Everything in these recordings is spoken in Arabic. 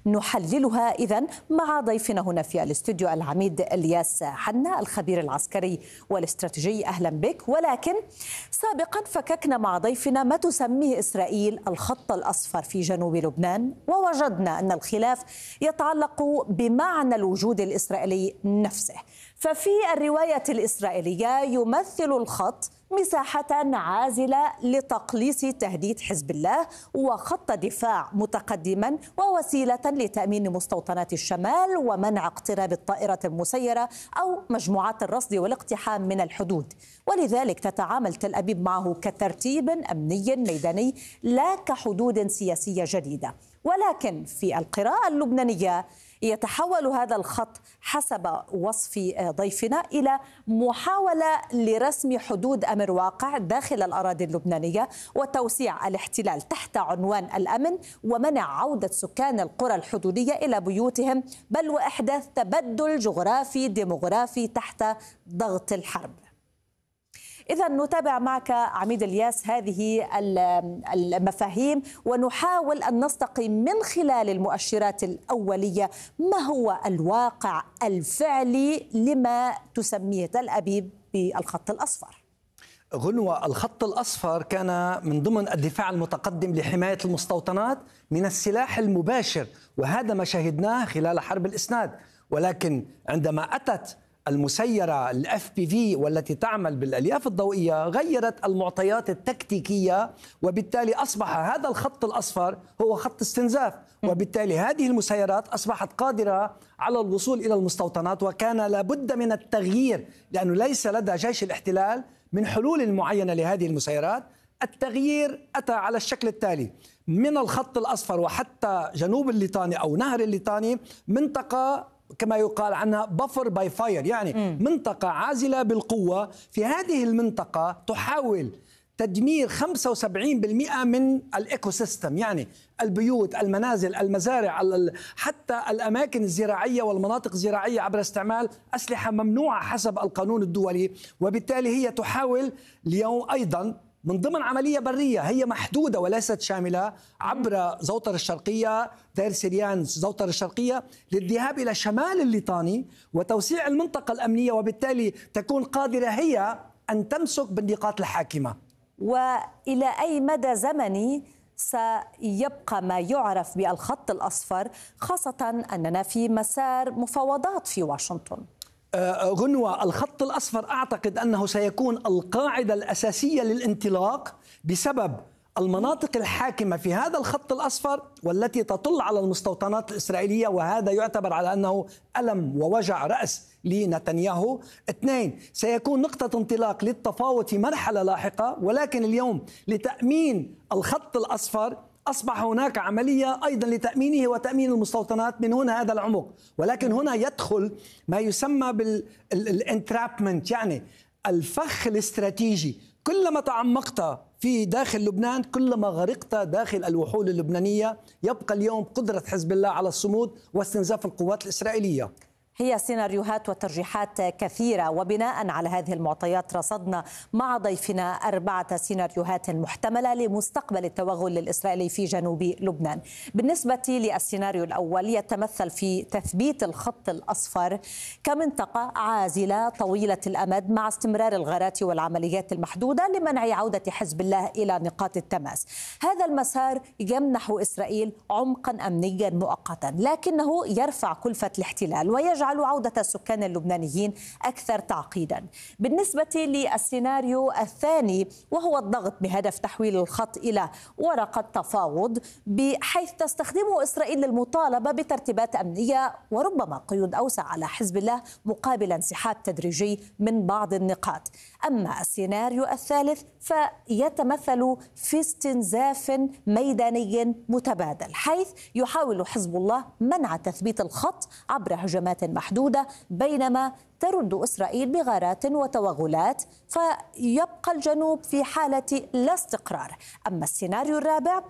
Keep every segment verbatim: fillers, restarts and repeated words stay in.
نحللها إذن مع ضيفنا هنا في الاستوديو العميد إلياس حنا الخبير العسكري والاستراتيجي. أهلا بك. ولكن سابقا فككنا مع ضيفنا ما تسميه إسرائيل الخط الأصفر في جنوب لبنان، ووجدنا أن الخلاف يتعلق بمعنى الوجود الإسرائيلي نفسه. ففي الرواية الإسرائيلية يمثل الخط مساحة عازلة لتقليص تهديد حزب الله، وخط دفاع متقدما، ووسيلة لتأمين مستوطنات الشمال ومنع اقتراب الطائرة المسيرة أو مجموعات الرصد والاقتحام من الحدود. ولذلك تتعامل تل أبيب معه كترتيب أمني ميداني لا كحدود سياسية جديدة. ولكن في القراءة اللبنانية يتحول هذا الخط حسب وصف ضيفنا إلى محاولة لرسم حدود أمر واقع داخل الأراضي اللبنانية وتوسيع الاحتلال تحت عنوان الأمن ومنع عودة سكان القرى الحدودية إلى بيوتهم، بل وإحداث تبدل جغرافي ديموغرافي تحت ضغط الحرب. إذا نتابع معك عميد إلياس هذه المفاهيم ونحاول أن نستقي من خلال المؤشرات الأولية ما هو الواقع الفعلي لما تسميه تل أبيب بالخط الأصفر. غنوة، الخط الأصفر كان من ضمن الدفاع المتقدم لحماية المستوطنات من السلاح المباشر، وهذا ما شاهدناه خلال حرب الإسناد. ولكن عندما أتت المسيرة الإف بي في والتي تعمل بالألياف الضوئية غيرت المعطيات التكتيكية، وبالتالي أصبح هذا الخط الأصفر هو خط استنزاف، وبالتالي هذه المسيرات أصبحت قادرة على الوصول إلى المستوطنات، وكان لابد من التغيير لأنه ليس لدى جيش الاحتلال من حلول معينة لهذه المسيرات. التغيير أتى على الشكل التالي: من الخط الأصفر وحتى جنوب الليطاني أو نهر الليطاني منطقة كما يقال عنها بفر باي فاير، يعني م. منطقة عازلة بالقوة. في هذه المنطقة تحاول تدمير خمسة وسبعين بالمئة من الإيكو سيستم، يعني البيوت، المنازل، المزارع، حتى الأماكن الزراعية والمناطق الزراعية عبر استعمال أسلحة ممنوعة حسب القانون الدولي. وبالتالي هي تحاول اليوم أيضا من ضمن عملية برية هي محدودة وليست شاملة عبر زوطر الشرقية، دير سريان زوطر الشرقية، للذهاب إلى شمال الليطاني وتوسيع المنطقة الأمنية، وبالتالي تكون قادرة هي أن تمسك بالنقاط الحاكمة. وإلى أي مدى زمني سيبقى ما يعرف بالخط الأصفر، خاصة أننا في مسار مفاوضات في واشنطن؟ غنوة، الخط الأصفر أعتقد أنه سيكون القاعدة الأساسية للانطلاق بسبب المناطق الحاكمة في هذا الخط الأصفر والتي تطل على المستوطنات الإسرائيلية، وهذا يعتبر على أنه ألم ووجع رأس لنتنياهو. اثنين، سيكون نقطة انطلاق للتفاوض في مرحلة لاحقة. ولكن اليوم لتأمين الخط الأصفر أصبح هناك عملية أيضا لتأمينه وتأمين المستوطنات من هنا هذا العمق. ولكن هنا يدخل ما يسمى بالانترابمنت، يعني الفخ الاستراتيجي. كلما تعمقت في داخل لبنان كلما غرقت داخل الوحول اللبنانية. يبقى اليوم قدرة حزب الله على الصمود واستنزاف القوات الإسرائيلية. هي سيناريوهات وترجيحات كثيرة، وبناء على هذه المعطيات رصدنا مع ضيفنا أربعة سيناريوهات محتملة لمستقبل التوغل الإسرائيلي في جنوب لبنان. بالنسبة للسيناريو الأول يتمثل في تثبيت الخط الأصفر كمنطقة عازلة طويلة الأمد مع استمرار الغارات والعمليات المحدودة لمنع عودة حزب الله إلى نقاط التماس. هذا المسار يمنح إسرائيل عمقا أمنيا مؤقتا، لكنه يرفع كلفة الاحتلال ويجعل يجعل عودة السكان اللبنانيين أكثر تعقيدا. بالنسبة للسيناريو الثاني وهو الضغط بهدف تحويل الخط إلى ورقة تفاوض، بحيث تستخدمه إسرائيل للمطالبة بترتيبات أمنية وربما قيود أوسع على حزب الله مقابل انسحاب تدريجي من بعض النقاط. أما السيناريو الثالث فيتمثل في استنزاف ميداني متبادل، حيث يحاول حزب الله منع تثبيت الخط عبر هجمات محدودة، بينما ترد إسرائيل بغارات وتوغلات، فيبقى الجنوب في حالة لا استقرار. أما السيناريو الرابع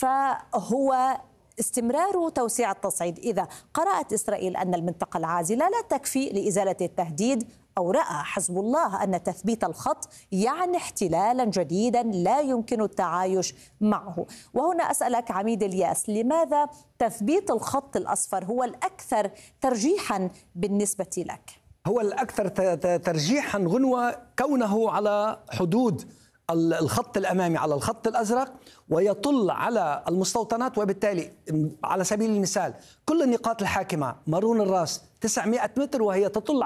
فهو استمرار توسيع التصعيد. إذا قرأت إسرائيل أن المنطقة العازلة لا تكفي لإزالة التهديد أو رأى حزب الله أن تثبيت الخط يعني احتلالا جديدا لا يمكن التعايش معه؟ وهنا أسألك عميد الياس، لماذا تثبيت الخط الأصفر هو الأكثر ترجيحا بالنسبة لك؟ هو الأكثر ترجيحا غنوة كونه على حدود الخط الأمامي، على الخط الأزرق، ويطل على المستوطنات، وبالتالي على سبيل المثال كل النقاط الحاكمة، مارون الراس تسعمائة متر وهي تطل